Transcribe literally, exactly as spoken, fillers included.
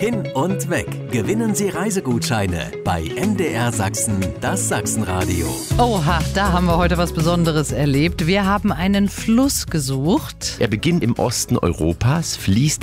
Hin und weg. Gewinnen Sie Reisegutscheine bei M D R Sachsen, das Sachsenradio. Oha, da haben wir heute was Besonderes erlebt. Wir haben einen Fluss gesucht. Er beginnt im Osten Europas, fließt